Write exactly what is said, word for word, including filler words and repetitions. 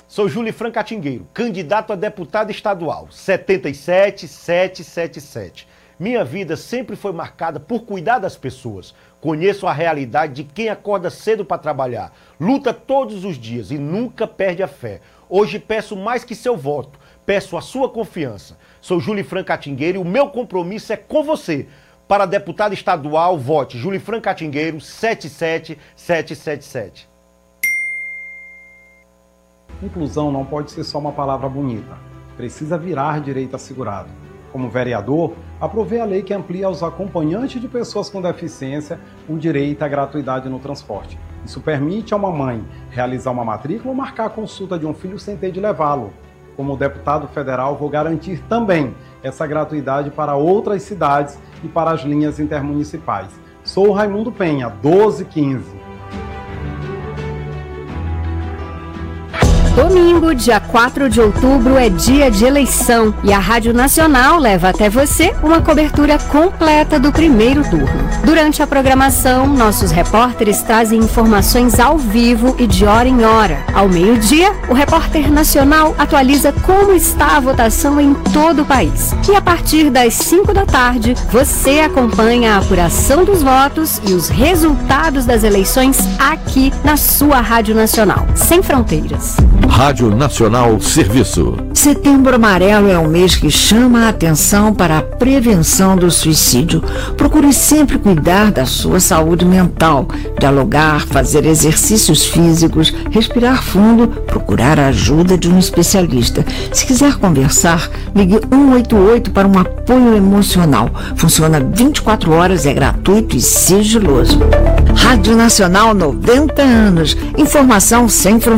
Sou Julifran Catingueiro, candidato a deputado estadual, setenta e sete mil setecentos e setenta e sete. Minha vida sempre foi marcada por cuidar das pessoas. Conheço a realidade de quem acorda cedo para trabalhar, luta todos os dias e nunca perde a fé. Hoje peço mais que seu voto, peço a sua confiança. Sou Julifran Catingueiro e o meu compromisso é com você. Para deputado estadual, vote Julifran Catingueiro, setenta e sete mil setecentos e setenta e sete. Inclusão não pode ser só uma palavra bonita. Precisa virar direito assegurado. Como vereador, aprovei a lei que amplia aos acompanhantes de pessoas com deficiência o direito à gratuidade no transporte. Isso permite a uma mãe realizar uma matrícula ou marcar a consulta de um filho sem ter de levá-lo. Como deputado federal, vou garantir também essa gratuidade para outras cidades e para as linhas intermunicipais. Sou Raimundo Penha, doze quinze. Domingo, dia quatro de outubro, é dia de eleição e a Rádio Nacional leva até você uma cobertura completa do primeiro turno. Durante a programação, nossos repórteres trazem informações ao vivo e de hora em hora. Ao meio-dia, o repórter nacional atualiza como está a votação em todo o país. E a partir das cinco da tarde, você acompanha a apuração dos votos e os resultados das eleições aqui na sua Rádio Nacional, sem fronteiras. Rádio Nacional Serviço. Setembro Amarelo é um mês que chama a atenção para a prevenção do suicídio. Procure sempre cuidar da sua saúde mental, dialogar, fazer exercícios físicos, respirar fundo, procurar a ajuda de um especialista. Se quiser conversar, ligue um oito oito para um apoio emocional. Funciona vinte e quatro horas, é gratuito e sigiloso. Rádio Nacional, noventa anos. Informação sem fronteiras.